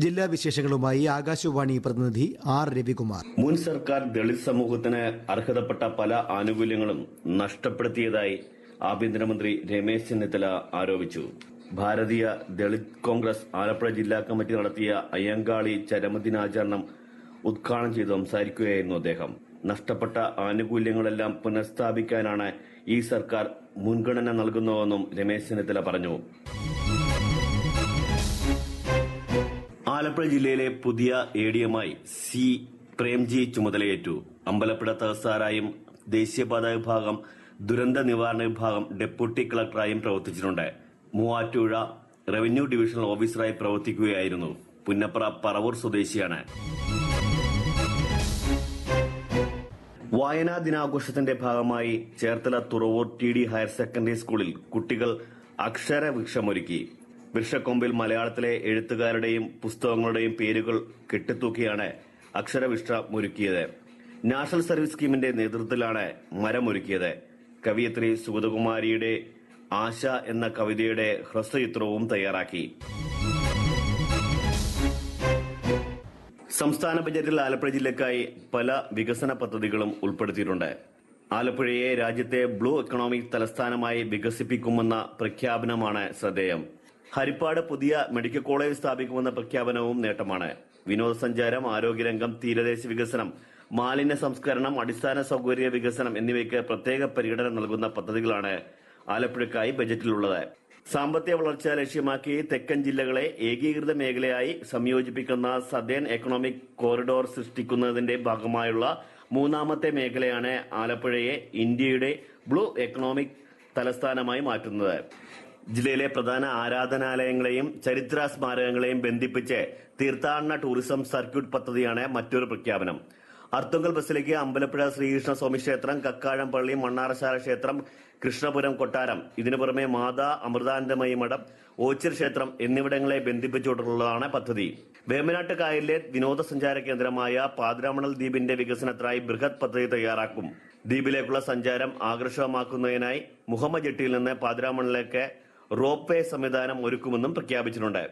ജില്ലാ വിശേഷങ്ങളുമായി ആകാശവാണി പ്രതിനിധി ആർ രവികുമാർ. മുൻ സർക്കാർ ദളിത് സമൂഹത്തിന് അർഹതപ്പെട്ട പല ആനുകൂല്യങ്ങളും നഷ്ടപ്പെടുത്തിയതായി ആഭ്യന്തരമന്ത്രി രമേശ് ചെന്നിത്തല ആരോപിച്ചു. ഭാരതീയ ദളിത് കോൺഗ്രസ് ആലപ്പുഴ ജില്ലാ കമ്മിറ്റി നടത്തിയ അയ്യങ്കാളി ചരമദിനാചരണം ഉദ്ഘാടനം ചെയ്ത് സംസാരിക്കുകയായിരുന്നു അദ്ദേഹം. നഷ്ടപ്പെട്ട ആനുകൂല്യങ്ങളെല്ലാം പുനഃസ്ഥാപിക്കാനാണ് ഈ സർക്കാർ മുൻഗണന നൽകുന്നതെന്നും രമേശ് ചെന്നിത്തല പറഞ്ഞു. ആലപ്പുഴ ജില്ലയിലെ പുതിയ എഡിഎമായി സി പ്രേംജി ചുമതലയേറ്റു. അമ്പലപ്പുഴ തഹസിൽദാരായും ദേശീയപാത വിഭാഗം ദുരന്ത നിവാരണ വിഭാഗം ഡെപ്യൂട്ടി കളക്ടറായും പ്രവർത്തിച്ചിട്ടുണ്ട്. മൂവാറ്റുപുഴ റവന്യൂ ഡിവിഷണൽ ഓഫീസറായി പ്രവർത്തിക്കുകയായിരുന്നു. പുന്നപ്ര പറവൂർ സ്വദേശിയാണ്. വായനാ ദിനാഘോഷത്തിന്റെ ഭാഗമായി Cherthala Thuravoor TD higher secondary സ്കൂളിൽ കുട്ടികൾ അക്ഷരവൃക്ഷമൊരുക്കി. വൃക്ഷക്കൊമ്പിൽ മലയാളത്തിലെ എഴുത്തുകാരുടെയും പുസ്തകങ്ങളുടെയും പേരുകൾ കെട്ടിത്തൂക്കിയാണ് അക്ഷരവൃക്ഷമൊരുക്കിയത്. നാഷണൽ സർവീസ് സ്കീമിന്റെ നേതൃത്വത്തിലാണ് മരമൊരുക്കിയത്. കവയിത്രി സുഗതകുമാരിയുടെ ആശ എന്ന കവിതയുടെ ഹ്രസ്വചിത്രവും തയ്യാറാക്കി. സംസ്ഥാന ബജറ്റിൽ ആലപ്പുഴ ജില്ലയ്ക്കായി പല വികസന പദ്ധതികളും ഉൾപ്പെടുത്തിയിട്ടുണ്ട്. ആലപ്പുഴയെ രാജ്യത്തെ ബ്ലൂ എക്കണോമിക് തലസ്ഥാനമായി വികസിപ്പിക്കുമെന്ന പ്രഖ്യാപനമാണ് ശ്രദ്ധേയം. ഹരിപ്പാട് പുതിയ മെഡിക്കൽ കോളേജ് സ്ഥാപിക്കുമെന്ന പ്രഖ്യാപനവും നേട്ടമാണ്. വിനോദസഞ്ചാരം, ആരോഗ്യരംഗം, തീരദേശ വികസനം, മാലിന്യ സംസ്കരണം, അടിസ്ഥാന സൗകര്യ വികസനം എന്നിവയ്ക്ക് പ്രത്യേക പരിഗണന നൽകുന്ന പദ്ധതികളാണ് ആലപ്പുഴയ്ക്കായി ബജറ്റിലുള്ളത്. സാമ്പത്തിക വളർച്ച ലക്ഷ്യമാക്കി തെക്കൻ ജില്ലകളെ ഏകീകൃത മേഖലയായി സംയോജിപ്പിക്കുന്ന സദേൺ എക്കണോമിക് കോറിഡോർ സൃഷ്ടിക്കുന്നതിന്റെ ഭാഗമായുള്ള മൂന്നാമത്തെ മേഖലയാണ് ആലപ്പുഴയെ ഇന്ത്യയുടെ ബ്ലൂ എക്കണോമിക് തലസ്ഥാനമായി മാറ്റുന്നത്. ജില്ലയിലെ പ്രധാന ആരാധനാലയങ്ങളെയും ചരിത്ര സ്മാരകങ്ങളെയും ബന്ധിപ്പിച്ച് തീർത്ഥാടന ടൂറിസം സർക്യൂട്ട് പദ്ധതിയാണ് മറ്റൊരു പ്രഖ്യാപനം. അർത്തുങ്കൽ ബസിലിക്ക, അമ്പലപ്പുഴ ശ്രീകൃഷ്ണസ്വാമി ക്ഷേത്രം, കക്കാഴം പള്ളി, മണ്ണാറശാല ക്ഷേത്രം, കൃഷ്ണപുരം കൊട്ടാരം, ഇതിനു പുറമെ മാതാ അമൃതാനന്ദമയി മഠം, ഓച്ചിർ ക്ഷേത്രം എന്നിവിടങ്ങളെ ബന്ധിപ്പിച്ചുകൊണ്ടുള്ളതാണ് പദ്ധതി. വേമ്പനാട്ട് കായലിലെ വിനോദസഞ്ചാര കേന്ദ്രമായ പാതിരാമണൽ ദ്വീപിന്റെ വികസനത്തിനായി ബൃഹത് പദ്ധതി തയ്യാറാക്കും. ദ്വീപിലേക്കുള്ള സഞ്ചാരം ആകർഷകമാക്കുന്നതിനായി മുഹമ്മദ് ജെട്ടിയിൽ നിന്ന് പാതിരാമണലിലേക്ക് റോപ്പ് വേ സംവിധാനം ഒരുക്കുമെന്നും പ്രഖ്യാപിച്ചിട്ടുണ്ട്.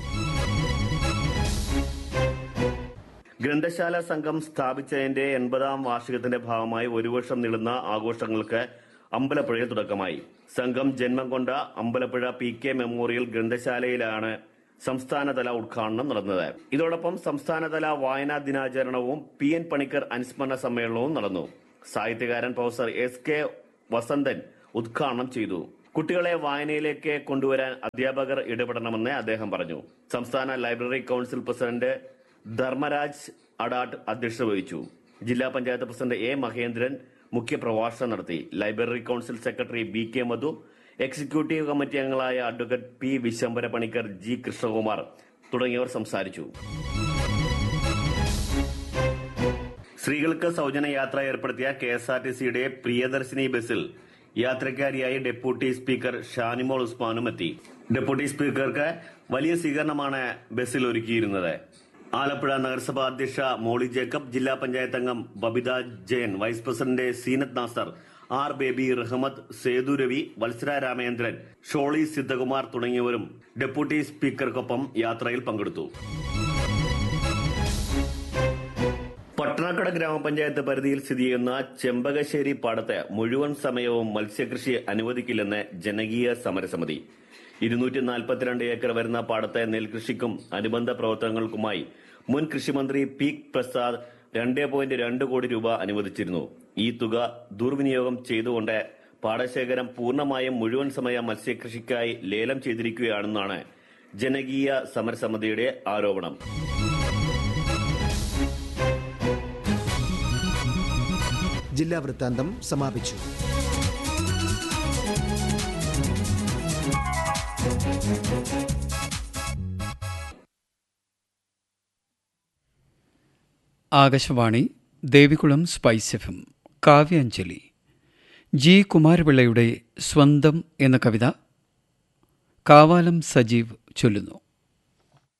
ഗ്രന്ഥശാല സംഘം സ്ഥാപിച്ചതിന്റെ 80ാം വാർഷികത്തിന്റെ ഭാഗമായി ഒരു വർഷം നീളുന്ന ആഘോഷങ്ങൾക്ക് അമ്പലപ്പുഴയിൽ തുടക്കമായി. സംഘം ജന്മം കൊണ്ട അമ്പലപ്പുഴ PK മെമ്മോറിയൽ ഗ്രന്ഥശാലയിലാണ് സംസ്ഥാനതല ഉദ്ഘാടനം നടന്നത്. ഇതോടൊപ്പം സംസ്ഥാനതല വായനാ ദിനാചരണവും PN പണിക്കർ അനുസ്മരണ സമ്മേളനവും നടന്നു. സാഹിത്യകാരൻ പ്രൊഫസർ SK വസന്തൻ ഉദ്ഘാടനം ചെയ്തു. കുട്ടികളെ വായനയിലേക്ക് കൊണ്ടുവരാൻ അധ്യാപകർ ഇടപെടണമെന്ന് അദ്ദേഹം പറഞ്ഞു. സംസ്ഥാന library council president Dharmaraj Adat അധ്യക്ഷത വഹിച്ചു. ജില്ലാ പഞ്ചായത്ത് പ്രസിഡന്റ് A മഹേന്ദ്രൻ മുഖ്യപ്രഭാഷണം നടത്തി. ലൈബ്രറി കൌൺസിൽ സെക്രട്ടറി BK മധു, എക്സിക്യൂട്ടീവ് കമ്മിറ്റി അംഗങ്ങളായ advocate P Vishambara Panicker, G Krishnakumar തുടങ്ങിയവർ സംസാരിച്ചു. സ്ത്രീകൾക്ക് സൗജന്യ യാത്ര ഏർപ്പെടുത്തിയ KSRTCയുടെ പ്രിയദർശിനി ബസിൽ യാത്രക്കാരിയായി ഡെപ്യൂട്ടി സ്പീക്കർ ഷാനിമോൾ ഉസ്മാനും എത്തി. ഡെപ്യൂട്ടി സ്പീക്കർക്ക് വലിയ സ്വീകരണമാണ് ബസിൽ ഒരുക്കിയിരുന്നത്. ആലപ്പുഴ നഗരസഭാ അധ്യക്ഷ മോളി ജേക്കബ്, ജില്ലാ പഞ്ചായത്ത് അംഗം Babita Jayan, vice president Zeenath Nasar, R baby, റഹ്മത്ത്, സേതു രവി, വത്സര രാമേന്ദ്രൻ, ഷോളി സിദ്ധകുമാർ തുടങ്ങിയവരും ഡെപ്യൂട്ടി സ്പീക്കർക്കൊപ്പം യാത്രയിൽ പങ്കെടുത്തു. പട്ടണക്കട ഗ്രാമപഞ്ചായത്ത് പരിധിയിൽ സ്ഥിതി ചെയ്യുന്ന ചെമ്പകശ്ശേരി പാടത്ത് മുഴുവൻ സമയവും മത്സ്യകൃഷി അനുവദിക്കില്ലെന്ന് ജനകീയ സമരസമിതി. 242 ഏക്കർ വരുന്ന പാടത്തെ നെൽകൃഷിക്കും അനുബന്ധ പ്രവർത്തനങ്ങൾക്കുമായി മുൻ കൃഷിമന്ത്രി P പ്രസാദ് 2.2 കോടി രൂപ അനുവദിച്ചിരുന്നു. ഈ തുക ദുർവിനിയോഗം ചെയ്തുകൊണ്ട് പാടശേഖരം പൂർണ്ണമായും മുഴുവൻ സമയ മത്സ്യകൃഷിക്കായി ലേലം ചെയ്തിരിക്കുകയാണെന്നാണ് ജനകീയ സമരസമിതിയുടെ ആരോപണം. ജില്ലാ വൃത്താന്തം സമാപിച്ചു. Akashvani Devikulam spice FM Kavyanjali. G കുമാരപിള്ളയുടെ സ്വന്തം എന്ന കവിത കാവാലം സജീവ് ചൊല്ലുന്നു.